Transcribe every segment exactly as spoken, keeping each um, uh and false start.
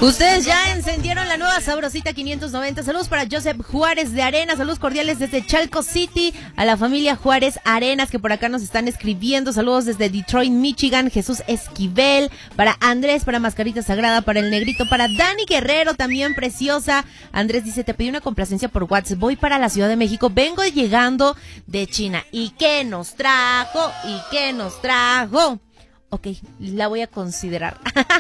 Ustedes ya encendieron la nueva Sabrosita quinientos noventa. Saludos para Joseph Juárez de Arenas. Saludos cordiales desde Chalco City. A la familia Juárez Arenas que por acá nos están escribiendo. Saludos desde Detroit, Michigan. Jesús Esquivel. Para Andrés, para Mascarita Sagrada, para el Negrito, para Dani Guerrero, también preciosa. Andrés dice, te pedí una complacencia por WhatsApp. Voy para la Ciudad de México. Vengo llegando de China. ¿Y qué nos trajo? ¿Y qué nos trajo? Ok, la voy a considerar.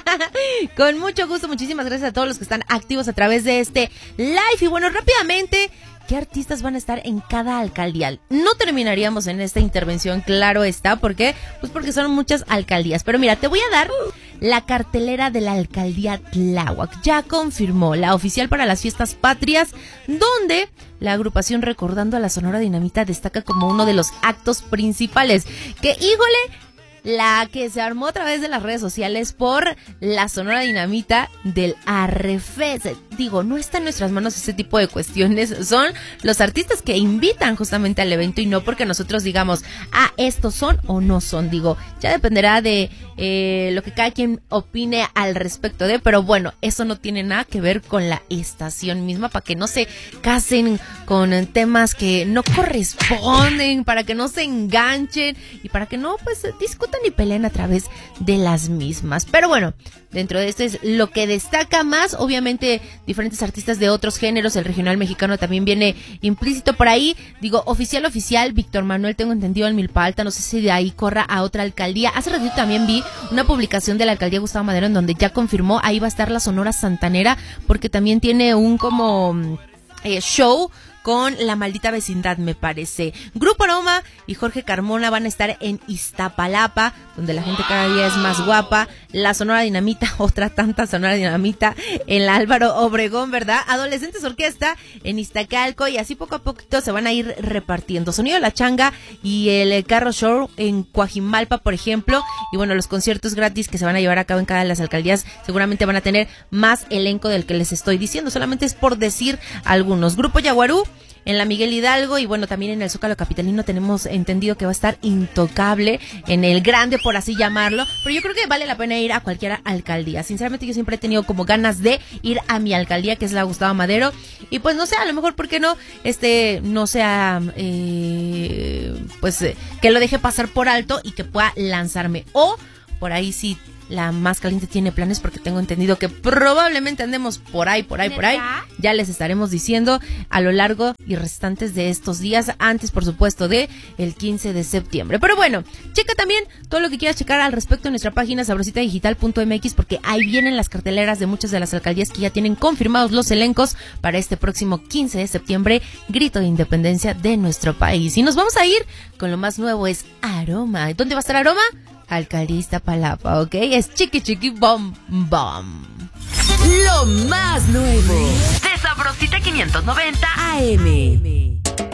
Con mucho gusto, muchísimas gracias a todos los que están activos a través de este live. Y bueno, rápidamente, ¿qué artistas van a estar en cada alcaldía? No terminaríamos en esta intervención, claro está. ¿Por qué? Pues porque son muchas alcaldías. Pero mira, te voy a dar la cartelera de la alcaldía Tláhuac. Ya confirmó la oficial para las fiestas patrias, donde la agrupación Recordando a la Sonora Dinamita destaca como uno de los actos principales. Que, híjole, la que se armó a través de las redes sociales por la Sonora Dinamita del Arrefes. Digo, no está en nuestras manos ese tipo de cuestiones. Son los artistas que invitan justamente al evento y no porque nosotros digamos, ah, estos son o no son. Digo, ya dependerá de eh, lo que cada quien opine al respecto de, pero bueno, eso no tiene nada que ver con la estación misma, para que no se casen con temas que no corresponden, para que no se enganchen y para que no, pues, discutan y peleen a través de las mismas. Pero bueno, dentro de esto es lo que destaca más, obviamente diferentes artistas de otros géneros, el regional mexicano también viene implícito por ahí. Digo, oficial, oficial, Víctor Manuel, tengo entendido, en Milpa Alta, no sé si de ahí corra a otra alcaldía. Hace ratito también vi una publicación de la alcaldía Gustavo Madero en donde ya confirmó, ahí va a estar la Sonora Santanera, porque también tiene un como eh, show con La Maldita Vecindad, me parece. Grupo Aroma y Jorge Carmona van a estar en Iztapalapa, donde la gente cada día es más guapa. La Sonora Dinamita, otra tanta Sonora Dinamita, en la Álvaro Obregón, ¿verdad? Adolescentes Orquesta en Iztacalco, y así poco a poquito se van a ir repartiendo. Sonido La Changa y el Carro Show en Coajimalpa, por ejemplo. Y bueno, los conciertos gratis que se van a llevar a cabo en cada de las alcaldías seguramente van a tener más elenco del que les estoy diciendo. Solamente es por decir algunos. Grupo Yaguarú en la Miguel Hidalgo, y bueno, también en el Zócalo capitalino tenemos entendido que va a estar Intocable, en el grande, por así llamarlo, pero yo creo que vale la pena ir a cualquier alcaldía. Sinceramente yo siempre he tenido como ganas de ir a mi alcaldía, que es la Gustavo Madero, y pues no sé, a lo mejor, ¿por qué no? Este, no sea, eh, pues, eh, que lo deje pasar por alto y que pueda lanzarme, o por ahí sí, la Más Caliente tiene planes, porque tengo entendido que probablemente andemos por ahí, por ahí, por ahí. Ya les estaremos diciendo a lo largo y restantes de estos días, antes, por supuesto, de el quince de septiembre. Pero bueno, checa también todo lo que quieras checar al respecto en nuestra página sabrosita digital punto m x, porque ahí vienen las carteleras de muchas de las alcaldías que ya tienen confirmados los elencos para este próximo quince de septiembre, grito de independencia de nuestro país. Y nos vamos a ir con lo más nuevo, es Aroma. ¿Dónde va a estar Aroma? Alcaldía Iztapalapa, ¿ok? Es Chiqui Chiqui Bom Bom. Lo más nuevo de Sabrosita quinientos noventa A M.